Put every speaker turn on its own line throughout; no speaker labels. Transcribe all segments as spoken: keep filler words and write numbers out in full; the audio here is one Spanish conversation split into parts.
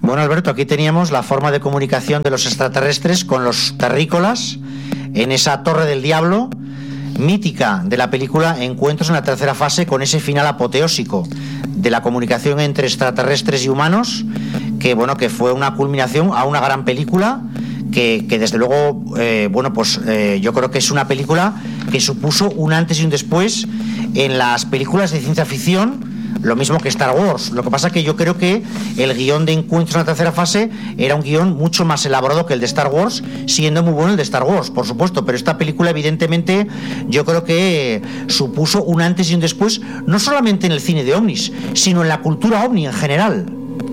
Bueno, Alberto, aquí teníamos la forma de comunicación de los extraterrestres con los terrícolas en esa Torre del Diablo mítica de la película Encuentros en la tercera fase, con ese final apoteósico de la comunicación entre extraterrestres y humanos, que bueno, que fue una culminación a una gran película que, que desde luego eh, bueno, pues eh, yo creo que es una película que supuso un antes y un después en las películas de ciencia ficción. Lo mismo que Star Wars. Lo que pasa es que yo creo que el guión de Encuentros en la tercera fase era un guión mucho más elaborado que el de Star Wars, siendo muy bueno el de Star Wars, por supuesto, pero esta película evidentemente yo creo que supuso un antes y un después, no solamente en el cine de ovnis, sino en la cultura ovni en general.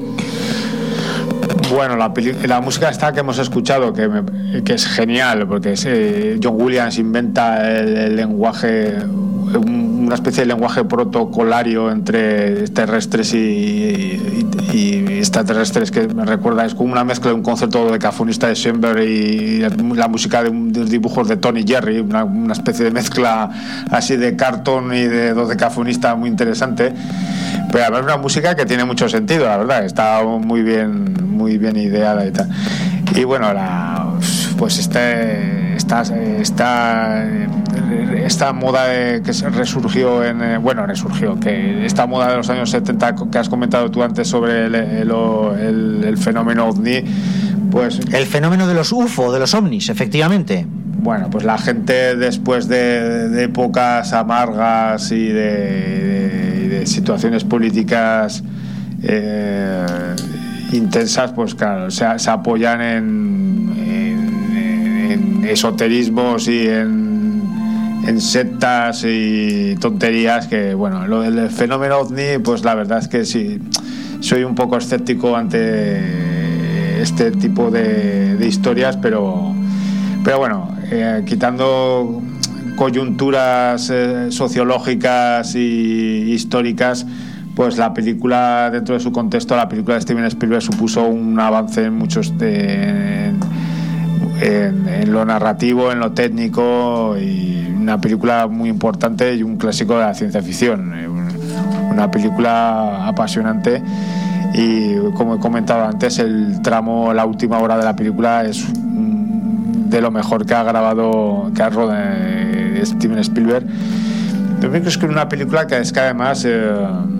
Bueno, la, la música esta que hemos escuchado, que, me, que es genial, porque es, eh, John Williams inventa el, el lenguaje, un, una especie de lenguaje protocolario entre terrestres y, y, y extraterrestres, que me recuerda, es como una mezcla de un concepto de decafonista de Schoenberg y la música de, un, de los dibujos de Tony Jerry, una, una especie de mezcla así de cartón y de dodecafonista muy interesante. Pero además una música que tiene mucho sentido, la verdad, está muy bien, muy bien ideada y tal. Y bueno, la, pues este, esta, esta, esta moda de, que se resurgió en, bueno, resurgió, que esta moda de los años setenta que has comentado tú antes sobre el, el, el, el fenómeno ovni, pues...
El fenómeno de los U F O, de los ovnis, efectivamente.
Bueno, pues la gente después de, de épocas amargas y de, de, de situaciones políticas eh, intensas, pues claro, se, se apoyan en, en, en esoterismos y en, en sectas y tonterías que, bueno, lo del fenómeno ovni, pues la verdad es que sí, soy un poco escéptico ante este tipo de, de historias, pero, pero bueno, Eh, quitando coyunturas eh, sociológicas y históricas, pues la película, dentro de su contexto, la película de Steven Spielberg supuso un avance en muchos de, en, en, en lo narrativo, en lo técnico, y una película muy importante y un clásico de la ciencia ficción, una película apasionante. Y como he comentado antes, el tramo, la última hora de la película es de lo mejor que ha grabado, que ha rodado Steven Spielberg. Yo creo que es una película que es que además eh,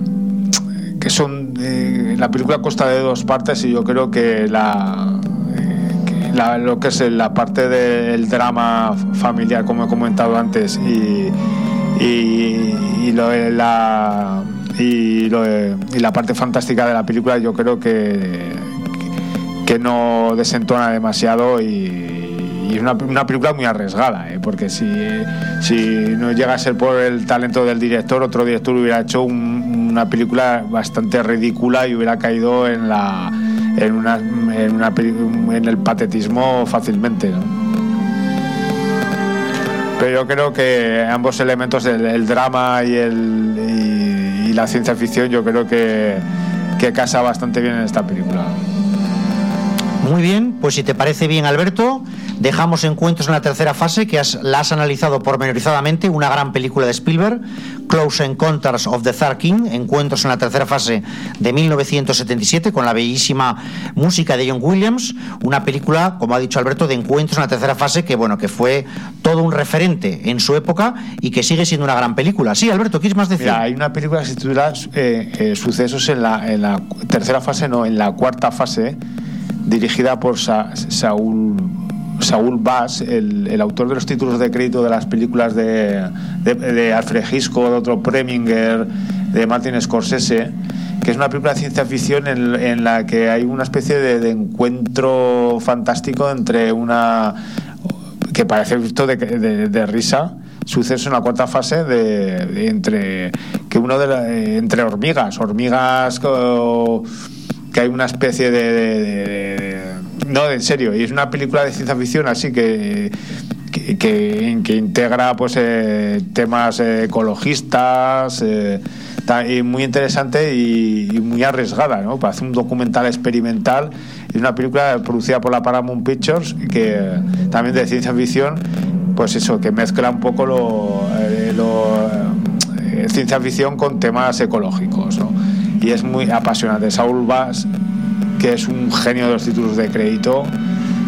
que son eh, la película consta de dos partes, y yo creo que la, eh, que la lo que es la parte del drama familiar, como he comentado antes, y y, y lo de la y, lo de, y la parte fantástica de la película, yo creo que que no desentona demasiado, y Y es una, una película muy arriesgada, ¿eh? Porque si, si no llega a ser por el talento del director, otro director hubiera hecho un, una película bastante ridícula y hubiera caído en la en una, en, una, en el patetismo fácilmente, ¿no? Pero yo creo que ambos elementos, el, el drama y, el, y, y la ciencia ficción, yo creo que, que casa bastante bien en esta película.
Muy bien, pues si te parece bien, Alberto, dejamos Encuentros en la tercera fase, que has, la has analizado pormenorizadamente, una gran película de Spielberg, Close Encounters of the Third Kind, Encuentros en la tercera fase, de mil novecientos setenta y siete, con la bellísima música de John Williams, una película, como ha dicho Alberto, de Encuentros en la tercera fase, que bueno, que fue todo un referente en su época y que sigue siendo una gran película. Sí, Alberto, ¿quieres más decir?
Mira, hay una película que se titula eh, eh, Sucesos en la, en la tercera fase, no, en la cuarta fase, dirigida por Sa- Saúl Saúl Bass, el, el autor de los títulos de crédito de las películas de, de, de Alfred Hitchcock, de Otto Preminger, de Martin Scorsese, que es una película de ciencia ficción en, en la que hay una especie de, de encuentro fantástico entre una, que parece visto de, de, de risa, suceso en la cuarta fase de, de entre que uno de la, entre hormigas hormigas o, que hay una especie de, de, de, de no, en serio, y es una película de ciencia ficción así que que, que, que integra pues eh, temas eh, ecologistas, eh, y muy interesante y, y muy arriesgada, ¿no? Para hacer un documental experimental. Es una película producida por la Paramount Pictures, que también de ciencia ficción, pues eso, que mezcla un poco lo, eh, lo eh, ciencia ficción con temas ecológicos, ¿no? Y es muy apasionante. Saúl Bass que es un genio de los títulos de crédito.